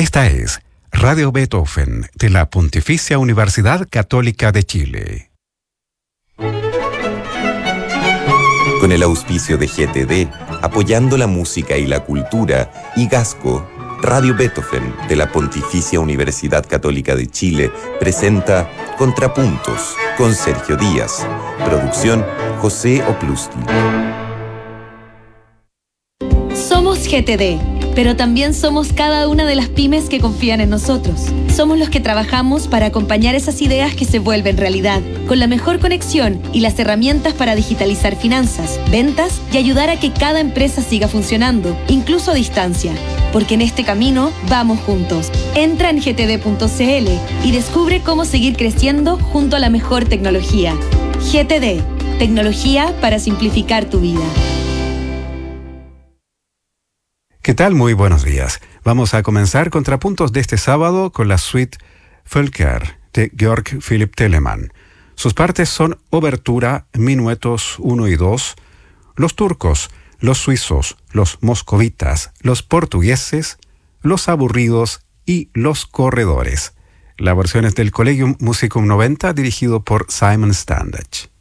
Esta es Radio Beethoven de la Pontificia Universidad Católica de Chile. Con el auspicio de GTD, apoyando la música y la cultura, y Gasco, Radio Beethoven de la Pontificia Universidad Católica de Chile presenta Contrapuntos con Sergio Díaz. Producción José Opluski. Somos GTD, pero también somos cada una de las pymes que confían en nosotros. Somos los que trabajamos para acompañar esas ideas que se vuelven realidad, con la mejor conexión y las herramientas para digitalizar finanzas, ventas y ayudar a que cada empresa siga funcionando, incluso a distancia. Porque en este camino vamos juntos. Entra en gtd.cl y descubre cómo seguir creciendo junto a la mejor tecnología. GTD, tecnología para simplificar tu vida. ¿Qué tal? Muy buenos días. Vamos a comenzar Contrapuntos de este sábado con la suite Völker de Georg Philipp Telemann. Sus partes son Obertura, Minuetos 1 y 2, los turcos, los suizos, los moscovitas, los portugueses, los aburridos y los corredores. La versión es del Collegium Musicum 90 dirigido por Simon Standage.